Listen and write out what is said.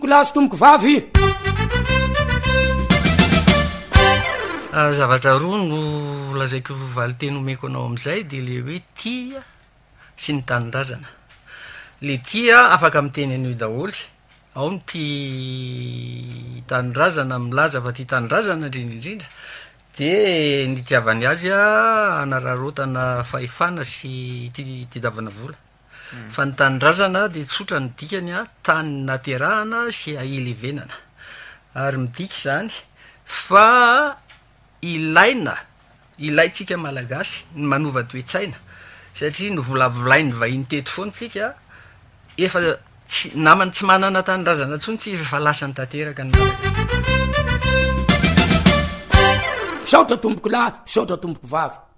kolasy tomboko vavy zavatra roa no lazaiko valiteny omeko anao am'izay de le hoe tia sy ny tanindrazana. Le tia afaka miteny an'io daholy, ao ny ty tanindrazana milaza fa ty tanindrazana indrindraindrindra, de ny tiavany azy anararotana fahefana sy ty davana vola. Fa ny tanindrazana de tsotra ny dikany tany naterahana sy aelevenana, ary midika zany fa ilaitsika malagasy ny manova toe-tsaina, satria no volavolainy vahiny teto foana tsika efa namany tsy manana tanindrazana tsony tsy efa lasany tanteraka ny saotra tomboko lahy, saotra tomboko vavy.